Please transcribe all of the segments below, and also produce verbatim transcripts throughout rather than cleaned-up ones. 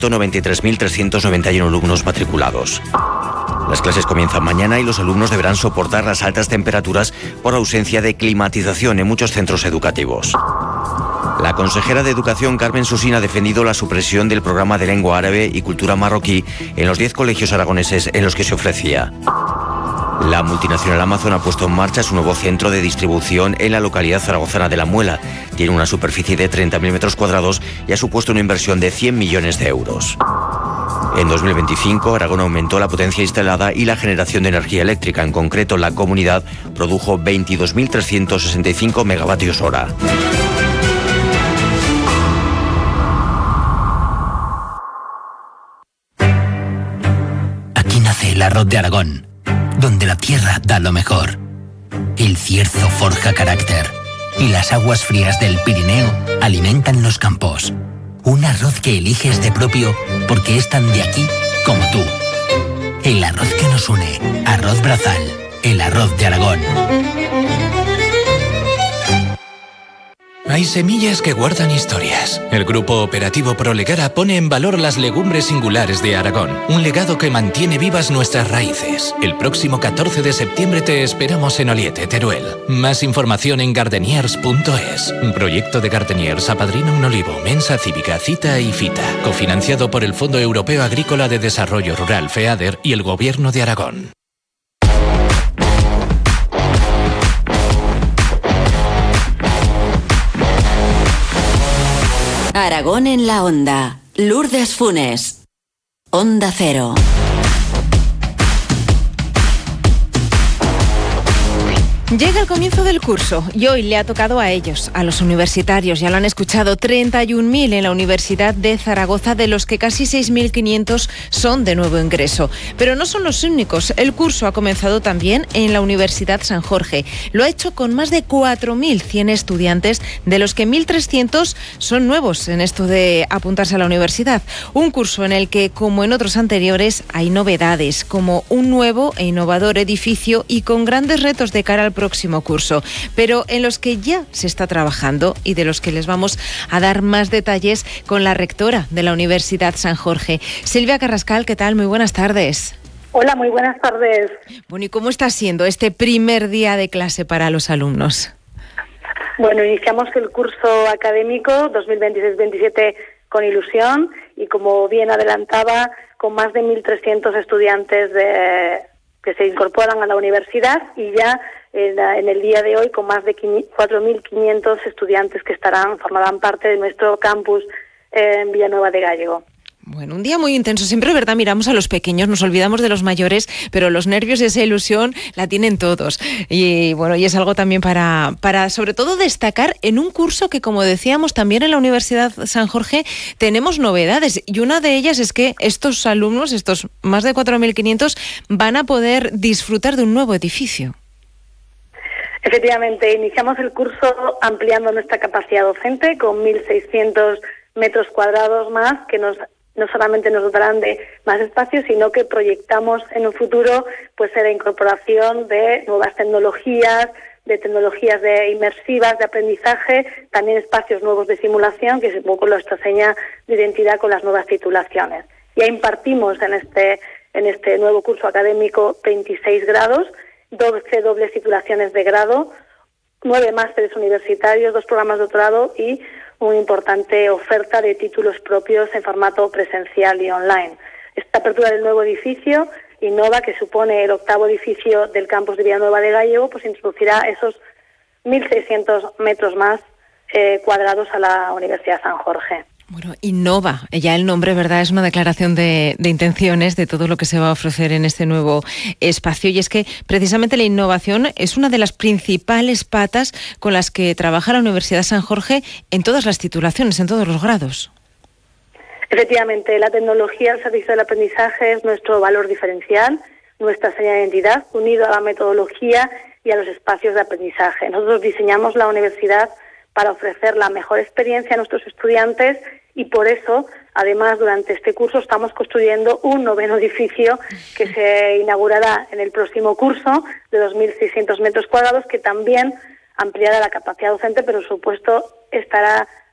noventa y tres mil trescientos noventa y uno alumnos matriculados. Las clases comienzan mañana y los alumnos deberán soportar las altas temperaturas por ausencia de climatización en muchos centros educativos. La consejera de Educación, Carmen Susín, ha defendido la supresión del programa de lengua árabe y cultura marroquí en los diez colegios aragoneses en los que se ofrecía. La multinacional Amazon ha puesto en marcha su nuevo centro de distribución en la localidad zaragozana de La Muela. Tiene una superficie de treinta mil metros cuadrados y ha supuesto una inversión de cien millones de euros. En dos mil veinticinco, Aragón aumentó la potencia instalada y la generación de energía eléctrica. En concreto, la comunidad produjo veintidós mil trescientos sesenta y cinco megavatios hora. Aquí nace el arroz de Aragón, donde la tierra da lo mejor. El Cierzo forja carácter y las aguas frías del Pirineo alimentan los campos. Un arroz que eliges de propio porque es tan de aquí como tú. El arroz que nos une. Arroz Brazal. El arroz de Aragón. Hay semillas que guardan historias. El Grupo Operativo Prolegara pone en valor las legumbres singulares de Aragón, un legado que mantiene vivas nuestras raíces. El próximo catorce de septiembre te esperamos en Oliete, Teruel. Más información en gardeniers punto es. Un proyecto de Gardeniers apadrina un olivo, Mensa Cívica, Cita y Fita, cofinanciado por el Fondo Europeo Agrícola de Desarrollo Rural, FEADER, y el Gobierno de Aragón. Aragón en la Onda. Lourdes Funes. Onda Cero. Llega el comienzo del curso y hoy le ha tocado a ellos, a los universitarios. Ya lo han escuchado, treinta y un mil en la Universidad de Zaragoza, de los que casi seis mil quinientos son de nuevo ingreso. Pero no son los únicos. El curso ha comenzado también en la Universidad San Jorge. Lo ha hecho con más de cuatro mil cien estudiantes, de los que mil trescientos son nuevos en esto de apuntarse a la universidad. Un curso en el que, como en otros anteriores, hay novedades, como un nuevo e innovador edificio y con grandes retos de cara al próximo curso, pero en los que ya se está trabajando y de los que les vamos a dar más detalles con la rectora de la Universidad San Jorge. Silvia Carrascal, ¿qué tal? Muy buenas tardes. Hola, muy buenas tardes. Bueno, ¿y cómo está siendo este primer día de clase para los alumnos? Bueno, iniciamos el curso académico dos mil veintiséis veintisiete con ilusión y, como bien adelantaba, con más de mil trescientos estudiantes de, que se incorporan a la universidad, y ya en, en el día de hoy con más de cuatro mil quinientos estudiantes que estarán formarán parte de nuestro campus eh, en Villanueva de Gállego. Bueno, un día muy intenso. Siempre, ¿verdad? Miramos a los pequeños, nos olvidamos de los mayores, pero los nervios y esa ilusión la tienen todos. Y bueno, y es algo también para, para sobre todo destacar en un curso que, como decíamos, también en la Universidad San Jorge tenemos novedades. Y una de ellas es que estos alumnos, estos más de cuatro mil quinientos, van a poder disfrutar de un nuevo edificio. Efectivamente, iniciamos el curso ampliando nuestra capacidad docente con mil seiscientos metros cuadrados más, que nos no solamente nos dotarán de más espacio, sino que proyectamos en un futuro pues la incorporación de nuevas tecnologías, de tecnologías de inmersivas, de aprendizaje, también espacios nuevos de simulación, que es un poco nuestra seña de identidad con las nuevas titulaciones. Ya impartimos en este, en este nuevo curso académico veintiséis grados, doce dobles titulaciones de grado, nueve másteres universitarios, dos programas de doctorado y una importante oferta de títulos propios en formato presencial y online. Esta apertura del nuevo edificio, Innova, que supone el octavo edificio del campus de Villanueva de Gállego, pues introducirá esos mil seiscientos metros más eh, cuadrados a la Universidad San Jorge. Bueno, Innova, ya el nombre, ¿verdad?, es una declaración de, de intenciones de todo lo que se va a ofrecer en este nuevo espacio, y es que precisamente la innovación es una de las principales patas con las que trabaja la Universidad San Jorge en todas las titulaciones, en todos los grados. Efectivamente, la tecnología al servicio del aprendizaje es nuestro valor diferencial, nuestra señal de identidad, unido a la metodología y a los espacios de aprendizaje. Nosotros diseñamos la universidad para ofrecer la mejor experiencia a nuestros estudiantes, y por eso, además, durante este curso estamos construyendo un noveno edificio que se inaugurará en el próximo curso, de dos mil seiscientos metros cuadrados, que también ampliará la capacidad docente, pero por supuesto estará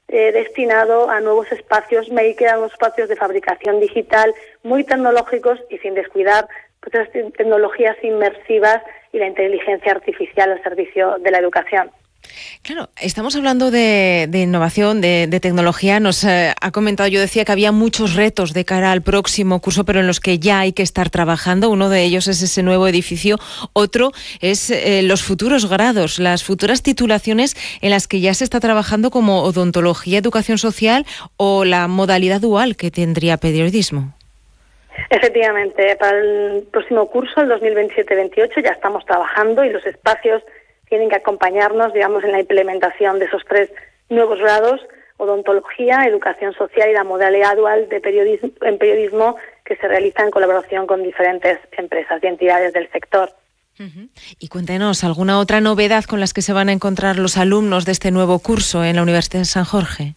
eh, destinado a nuevos espacios maker, a nuevos espacios de fabricación digital muy tecnológicos y sin descuidar pues, las tecnologías inmersivas y la inteligencia artificial al servicio de la educación. Claro, estamos hablando de, de innovación, de, de tecnología. Nos eh, ha comentado, yo decía que había muchos retos de cara al próximo curso, pero en los que ya hay que estar trabajando. Uno de ellos es ese nuevo edificio. Otro es eh, los futuros grados, las futuras titulaciones en las que ya se está trabajando como odontología, educación social o la modalidad dual que tendría periodismo. Efectivamente, para el próximo curso, el dos mil veintisiete veintiocho, ya estamos trabajando y los espacios tienen que acompañarnos, digamos, en la implementación de esos tres nuevos grados: odontología, educación social y la modalidad dual de periodismo, en periodismo, que se realiza en colaboración con diferentes empresas y entidades del sector. Uh-huh. Y cuéntenos, ¿alguna otra novedad con las que se van a encontrar los alumnos de este nuevo curso en la Universidad de San Jorge?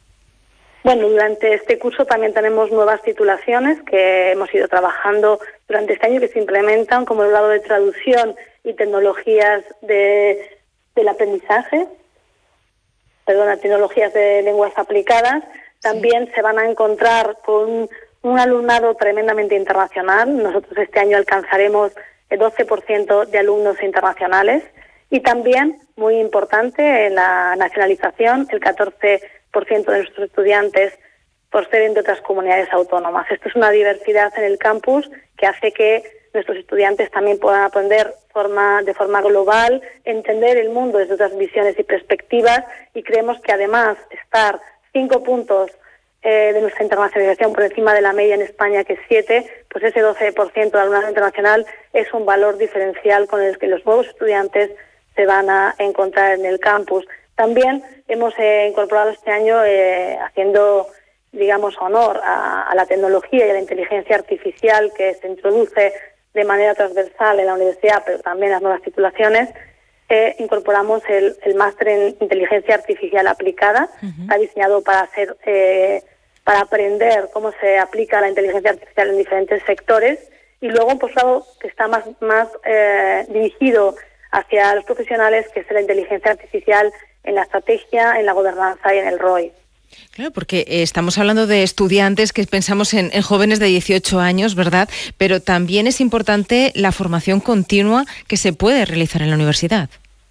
Bueno, durante este curso también tenemos nuevas titulaciones que hemos ido trabajando durante este año, que se implementan, como el grado de traducción y tecnologías de, del aprendizaje, perdona, tecnologías de lenguas aplicadas. También sí. Se van a encontrar con un alumnado tremendamente internacional. Nosotros este año alcanzaremos el doce por ciento de alumnos internacionales y también, muy importante, en la nacionalización, el catorce por ciento de nuestros estudiantes proceden de otras comunidades autónomas. Esto es una diversidad en el campus que hace que nuestros estudiantes también puedan aprender forma, de forma global, entender el mundo desde otras visiones y perspectivas, y creemos que además estar cinco puntos eh, de nuestra internacionalización por encima de la media en España, que es siete, pues ese doce por ciento de alumnado internacional es un valor diferencial con el que los nuevos estudiantes se van a encontrar en el campus. También hemos eh, incorporado este año, eh, haciendo, digamos, honor a, a la tecnología y a la inteligencia artificial que se introduce de manera transversal en la universidad, pero también en las nuevas titulaciones, eh, incorporamos el, el máster en inteligencia artificial aplicada. Uh-huh. Está diseñado para hacer, eh, para aprender cómo se aplica la inteligencia artificial en diferentes sectores, y luego un posgrado que está más, más eh, dirigido hacia los profesionales, que es la inteligencia artificial en la estrategia, en la gobernanza y en el R O I. Claro, porque eh, estamos hablando de estudiantes que pensamos en, en jóvenes de dieciocho años, ¿verdad? Pero también es importante la formación continua que se puede realizar en la universidad.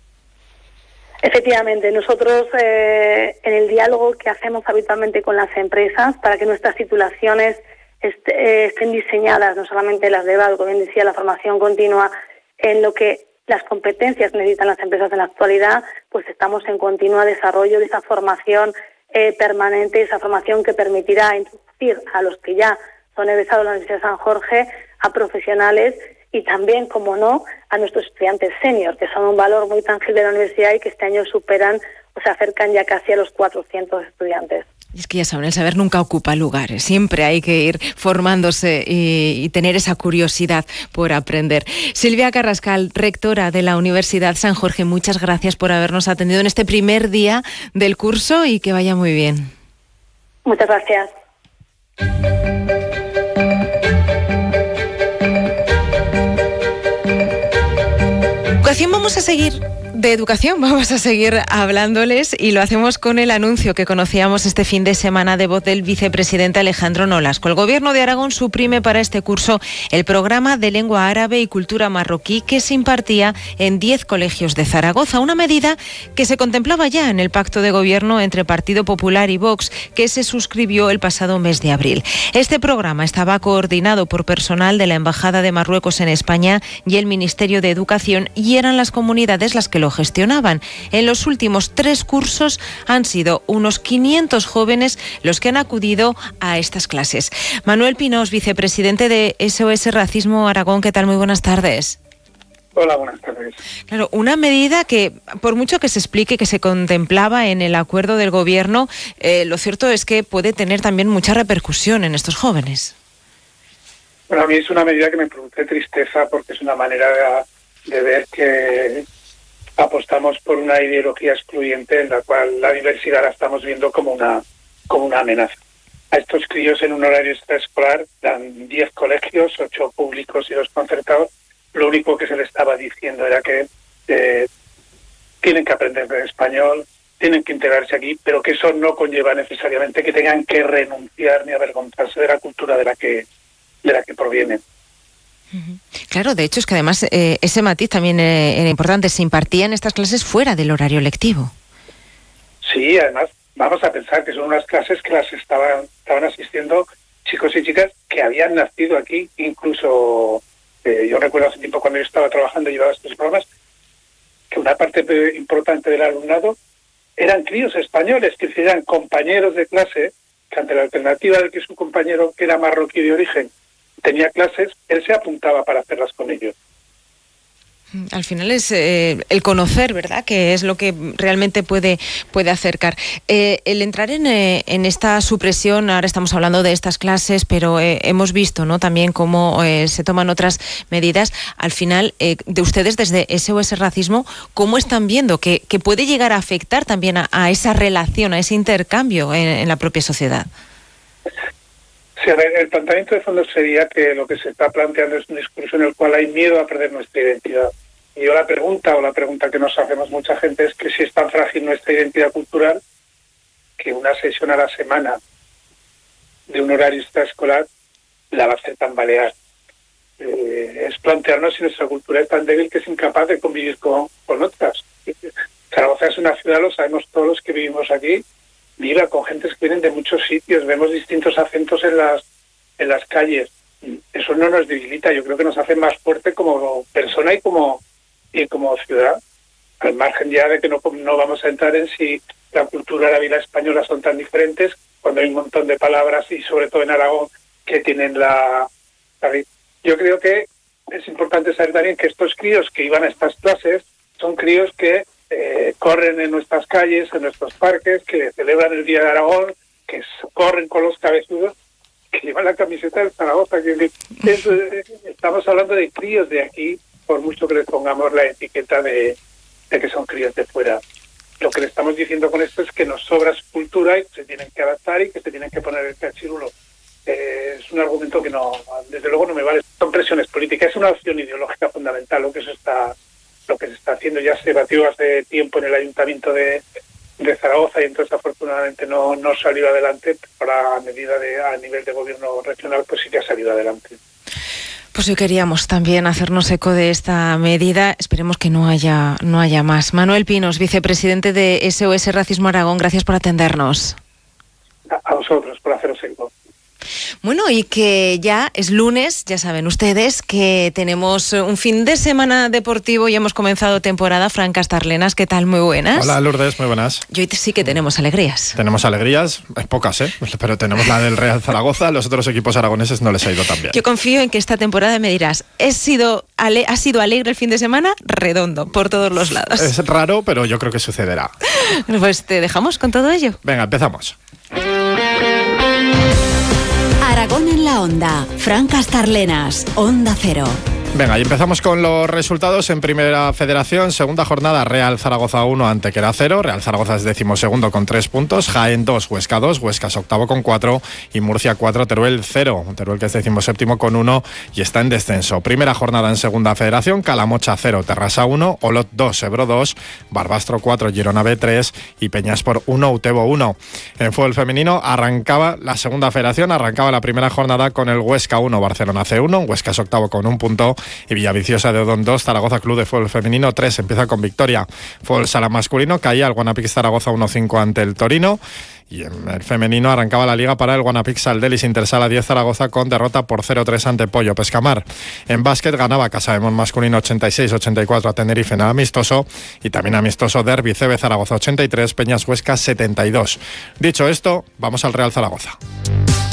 Efectivamente, nosotros eh, en el diálogo que hacemos habitualmente con las empresas para que nuestras titulaciones est- eh, estén diseñadas, no solamente las de grado, como bien decía, la formación continua, en lo que las competencias necesitan las empresas en la actualidad, pues estamos en continuo desarrollo de esa formación eh, permanente, esa formación que permitirá introducir a los que ya son egresados de la Universidad de San Jorge a profesionales y también, como no, a nuestros estudiantes senior, que son un valor muy tangible de la universidad y que este año superan o se acercan ya casi a los cuatrocientos estudiantes. Y es que ya saben, el saber nunca ocupa lugares, siempre hay que ir formándose y, y tener esa curiosidad por aprender. Silvia Carrascal, rectora de la Universidad San Jorge, muchas gracias por habernos atendido en este primer día del curso y que vaya muy bien. Muchas gracias. Educación, vamos a seguir... De educación vamos a seguir hablándoles y lo hacemos con el anuncio que conocíamos este fin de semana de voz del vicepresidente Alejandro Nolasco. El Gobierno de Aragón suprime para este curso el programa de lengua árabe y cultura marroquí que se impartía en diez colegios de Zaragoza, una medida que se contemplaba ya en el pacto de gobierno entre Partido Popular y Vox, que se suscribió el pasado mes de abril. Este programa estaba coordinado por personal de la Embajada de Marruecos en España y el Ministerio de Educación, y eran las comunidades las que lo gestionaban. En los últimos tres cursos han sido unos quinientos jóvenes los que han acudido a estas clases. Manuel Pinós, vicepresidente de S O S Racismo Aragón, ¿qué tal? Muy buenas tardes. Hola, buenas tardes. Claro, una medida que, por mucho que se explique que se contemplaba en el acuerdo del gobierno, eh, lo cierto es que puede tener también mucha repercusión en estos jóvenes. Bueno, a mí es una medida que me produce tristeza porque es una manera de, de ver que apostamos por una ideología excluyente en la cual la diversidad la estamos viendo como una como una amenaza. A estos críos en un horario extraescolar dan diez colegios, ocho públicos y dos concertados. Lo único que se les estaba diciendo era que eh, tienen que aprender español, tienen que integrarse aquí, pero que eso no conlleva necesariamente que tengan que renunciar ni avergonzarse de la cultura de la que de la que provienen. Claro, de hecho es que además eh, ese matiz también eh, era importante, se impartían estas clases fuera del horario lectivo. Sí, además vamos a pensar que son unas clases que las estaban estaban asistiendo chicos y chicas que habían nacido aquí, incluso eh, yo recuerdo hace tiempo cuando yo estaba trabajando y llevaba estos programas, que una parte importante del alumnado eran críos españoles, que eran compañeros de clase, que ante la alternativa de que su compañero, que era marroquí de origen, tenía clases, él se apuntaba para hacerlas con ellos. Al final es eh, el conocer, ¿verdad?, que es lo que realmente puede, puede acercar. Eh, el entrar en, eh, en esta supresión, ahora estamos hablando de estas clases, pero eh, hemos visto, ¿no?, también cómo eh, se toman otras medidas. Al final, eh, de ustedes desde S O S Racismo, ¿cómo están viendo que, que puede llegar a afectar también a, a esa relación, a ese intercambio en, en la propia sociedad? Sí, a ver, el planteamiento de fondo sería que lo que se está planteando es un discurso en el cual hay miedo a perder nuestra identidad. Y yo la pregunta, o la pregunta que nos hacemos mucha gente, es que si es tan frágil nuestra identidad cultural, que una sesión a la semana de un horario extraescolar la va a hacer tambalear. Eh, es plantearnos si nuestra cultura es tan débil que es incapaz de convivir con, con otras. Zaragoza es una ciudad, lo sabemos todos los que vivimos aquí, viva con gentes que vienen de muchos sitios, vemos distintos acentos en las en las calles. Eso no nos debilita, yo creo que nos hace más fuerte como persona y como y como ciudad, al margen ya de que no, no vamos a entrar en si la cultura árabe y la española son tan diferentes, cuando hay un montón de palabras, y sobre todo en Aragón, que tienen la... la yo creo que es importante saber también que estos críos que iban a estas clases son críos que eh, corren en nuestras calles, en nuestros parques, que celebran el Día de Aragón, que corren con los cabezudos, que llevan la camiseta del Zaragoza. Que, es, estamos hablando de críos de aquí, por mucho que les pongamos la etiqueta de, de que son críos de fuera. Lo que le estamos diciendo con esto es que nos sobra su cultura y que se tienen que adaptar y que se tienen que poner el cachirulo. Eh, es un argumento que no, desde luego no me vale. Son presiones políticas, es una opción ideológica fundamental lo que se está, lo que se está haciendo. Ya se debatió hace tiempo en el Ayuntamiento de, de Zaragoza y entonces afortunadamente no, no salió adelante. Para a medida de a nivel de gobierno regional pues sí que ha salido adelante. Pues hoy queríamos también hacernos eco de esta medida. Esperemos que no haya, no haya más. Manuel Pinos, vicepresidente de S O S Racismo Aragón, gracias por atendernos. A, a vosotros por haceros eco. Bueno, y que ya es lunes, ya saben ustedes que tenemos un fin de semana deportivo y hemos comenzado temporada. Fran Castarlenas, ¿qué tal? Muy buenas. Hola Lourdes, muy buenas. Y hoy sí que tenemos alegrías. Tenemos alegrías, es pocas, ¿eh? Pero tenemos la del Real Zaragoza, los otros equipos aragoneses no les ha ido tan bien. Yo confío en que esta temporada me dirás, ¿he sido ale- ¿ha sido alegre el fin de semana? Redondo, por todos los lados. Es raro, pero yo creo que sucederá. Pues te dejamos con todo ello. Venga, empezamos. Aragón en la Onda. Fran Castarlenas, Onda Cero. Venga, y empezamos con los resultados en Primera Federación. Segunda jornada, Real Zaragoza uno, Antequera cero. Real Zaragoza es decimosegundo con tres puntos. Jaén dos, Huesca dos. Huesca es octavo con cuatro. Y Murcia cuatro, Teruel cero. Teruel que es decimoséptimo con uno y está en descenso. Primera jornada en Segunda Federación, Calamocha cero, Terrassa uno. Olot dos, Ebro dos. Barbastro cuatro, Girona B tres. Y Peñaspor uno, Utebo uno. En fútbol femenino arrancaba la Segunda Federación. Arrancaba la primera jornada con el Huesca uno, Barcelona C uno. Huesca es octavo con un punto. Y Villaviciosa de Odón dos, Zaragoza Club de Fútbol Femenino tres, empieza con victoria. Fútbol sala masculino, caía el Guanapix Zaragoza uno cinco ante el Torino. Y en el femenino arrancaba la liga para el Guanapix Saldelis Intersala diez Zaragoza con derrota por cero tres ante Pollo Pescamar. En básquet ganaba Casademón masculino ochenta y seis ochenta y cuatro a Tenerife en amistoso. Y también amistoso derbi C B Zaragoza ochenta y tres, Peñas Huesca setenta y dos. Dicho esto, vamos al Real Zaragoza.